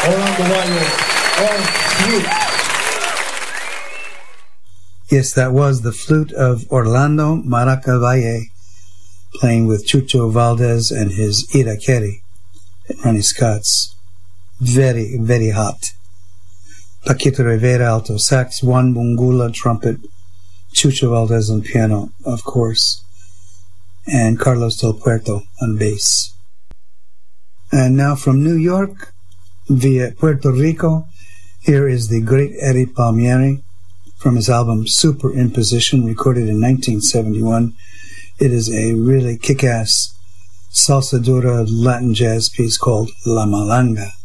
Orlando Valle on flute. Yes, that was the flute of Orlando Maraca Valle, playing with Chucho Valdez and his Irakere at Ronnie Scott's. Very, very hot. Paquito Rivera, alto sax, Juan Bungula, trumpet, Chucho Valdez on piano, of course, and Carlos Del Puerto on bass. And now from New York, via Puerto Rico, here is the great Eddie Palmieri from his album Superimposition, recorded in 1971. It is a really kick-ass salsa dura Latin jazz piece called La Malanga.